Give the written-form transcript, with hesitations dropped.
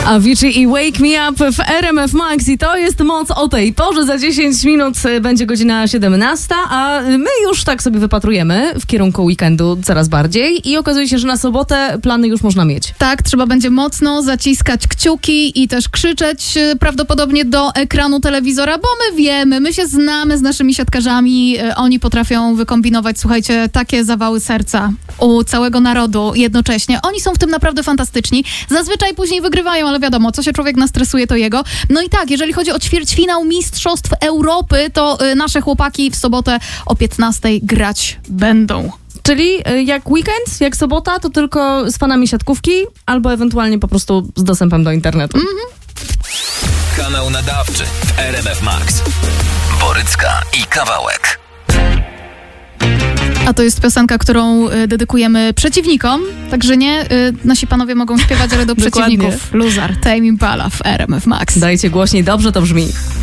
Avicii i Wake Me Up w RMF Max i to jest moc o tej porze. Za 10 minut będzie godzina 17, a my już tak sobie wypatrujemy w kierunku weekendu coraz bardziej i okazuje się, że na sobotę plany już można mieć. Tak, trzeba będzie mocno zaciskać kciuki i też krzyczeć prawdopodobnie do ekranu telewizora, bo my wiemy, my się znamy z naszymi siatkarzami, oni potrafią wykombinować, słuchajcie, takie zawały serca u całego narodu jednocześnie. Oni są w tym naprawdę fantastyczni. Zazwyczaj później wygrywają, ale wiadomo, co się człowiek nastresuje, to jego. No i tak, jeżeli chodzi o ćwierćfinał Mistrzostw Europy, to nasze chłopaki w sobotę o 15:00 grać będą. Czyli jak weekend, jak sobota, to tylko z fanami siatkówki albo ewentualnie po prostu z dostępem do internetu. Kanał nadawczy w RMF Max. Borycka i Kawałek. A to jest piosenka, którą dedykujemy przeciwnikom, także nie, nasi panowie mogą śpiewać, ale do przeciwników. Luzar, Tame Impala w RMF Max. Dajcie głośniej, dobrze to brzmi.